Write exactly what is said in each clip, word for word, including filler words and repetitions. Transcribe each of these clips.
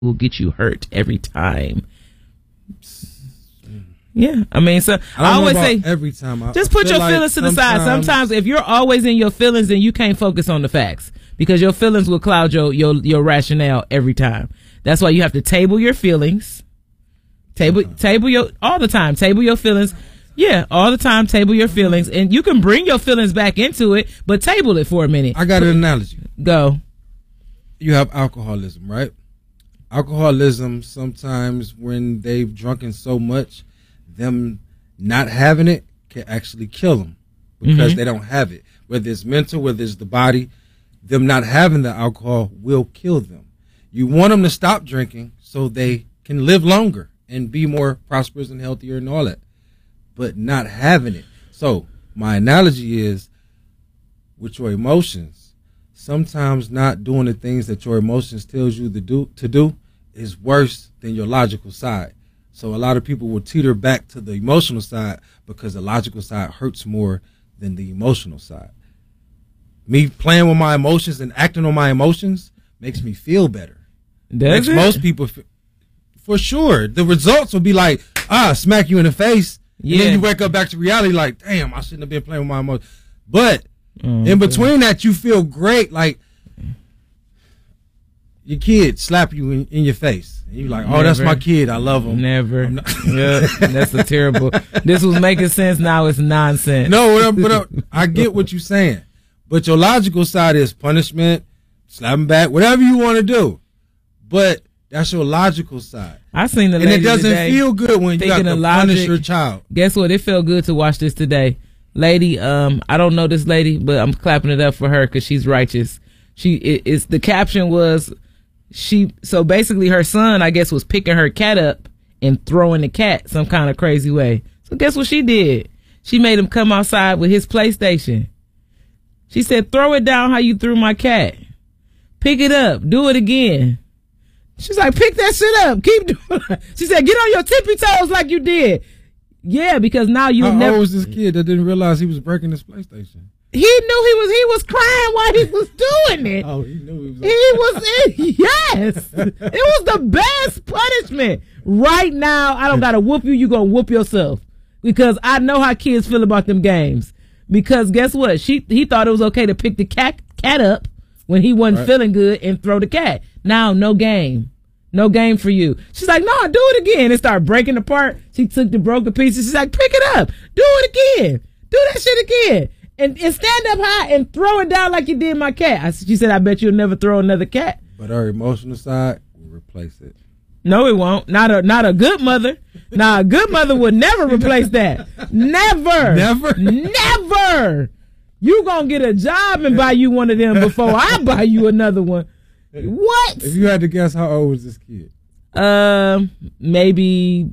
will get you hurt every time. Yeah, I mean, so I, I always say every time. I, just I put your like feelings to the side. Sometimes if you're always in your feelings, then you can't focus on the facts because your feelings will cloud your your your rationale every time. That's why you have to table your feelings. Table uh-huh. table your all the time. Table your feelings. Yeah, all the time. Table your feelings, and you can bring your feelings back into it, but table it for a minute. I got an analogy. Go. You have alcoholism, right? Alcoholism. Sometimes when they've drunken so much, them not having it can actually kill them because mm-hmm. they don't have it. Whether it's mental, whether it's the body, them not having the alcohol will kill them. You want them to stop drinking so they can live longer and be more prosperous and healthier and all that, but not having it. So my analogy is with your emotions, sometimes not doing the things that your emotions tells you to do, to do is worse than your logical side. So a lot of people will teeter back to the emotional side because the logical side hurts more than the emotional side. Me playing with my emotions and acting on my emotions makes me feel better. Does makes it? Most people, for sure. The results will be like, ah, smack you in the face. Yeah. And then you wake up back to reality like, damn, I shouldn't have been playing with my emotions. But mm, in between that, you feel great. Like your kid slap you in, in your face. And you're like, oh, Never. That's my kid. I love him. Never. Yeah, that's a terrible. This was making sense. Now it's nonsense. No, but, but I get what you're saying. But your logical side is punishment, slap him back, whatever you want to do. But that's your logical side. I seen the and lady it doesn't today feel good when you got to logic, punish your child. Guess what? It felt good to watch this today. Lady, um, I don't know this lady, but I'm clapping it up for her because she's righteous. She it, it's the caption was she so basically her son, I guess, was picking her cat up and throwing the cat some kind of crazy way. So guess what she did? She made him come outside with his PlayStation. She said, "Throw it down how you threw my cat. Pick it up. Do it again." She's like, "Pick that shit up. Keep doing it." She said, "Get on your tippy toes like you did." Yeah, because now you How never. old was this kid that didn't realize he was breaking his PlayStation? He knew he was. He was crying while he was doing it. Oh, he knew he was. He was. In, yes, it was the best punishment. Right now, I don't gotta whoop you. You gonna whoop yourself because I know how kids feel about them games. Because guess what? She he thought it was okay to pick the cat cat up when he wasn't right. feeling good and throw the cat. Now, no game. No game for you. She's like, "No, do it again." It started breaking apart. She took the broken pieces. She's like, "Pick it up. Do it again. Do that shit again. And, and stand up high and throw it down like you did my cat." I, she said, "I bet you'll never throw another cat." But our emotional side will replace it. No, it won't. Not a not a good mother. Nah, a good mother would never replace that. Never. Never? Never. You gonna get a job and buy you one of them before I buy you another one. What? If you had to guess, how old was this kid? Um, maybe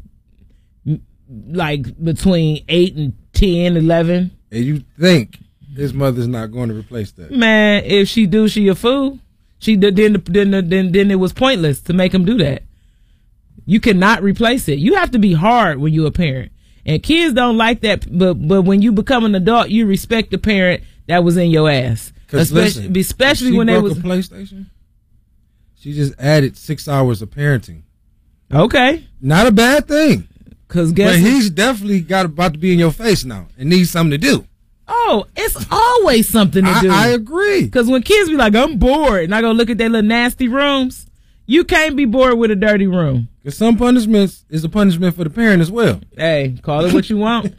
like between eight and ten, eleven. And you think his mother's not going to replace that? Man, if she do, she a fool. She then then then then it was pointless to make him do that. You cannot replace it. You have to be hard when you're a parent, and kids don't like that. But but when you become an adult, you respect the parent that was in your ass, especially, listen, especially she when broke they was a PlayStation. She just added six hours of parenting. Okay, not a bad thing. Cause guess but he's definitely got about to be in your face now and needs something to do. Oh, it's always something to I, do. I agree. Because when kids be like, "I'm bored," and I go look at their little nasty rooms, you can't be bored with a dirty room. Because some punishments is a punishment for the parent as well. Hey, call it what you want.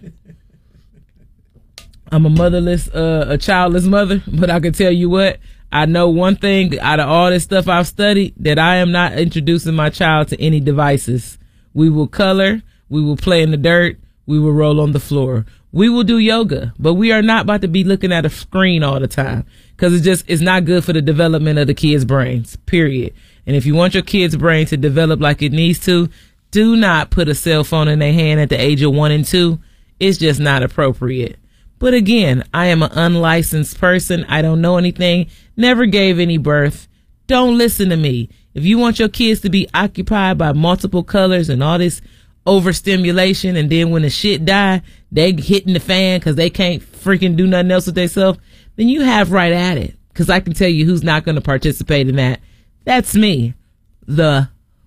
I'm a motherless, uh, a childless mother, but I can tell you what, I know one thing out of all this stuff I've studied, that I am not introducing my child to any devices. We will color, we will play in the dirt, we will roll on the floor. We will do yoga, but we are not about to be looking at a screen all the time because it's just, it's not good for the development of the kids' brains, period. And if you want your kid's brain to develop like it needs to, do not put a cell phone in their hand at the age of one and two. It's just not appropriate. But again, I am an unlicensed person. I don't know anything, never gave any birth. Don't listen to me. If you want your kids to be occupied by multiple colors and all this overstimulation, and then when the shit die, they hitting the fan because they can't freaking do nothing else with themselves, then you have right at it. Because I can tell you who's not going to participate in that. That's me, the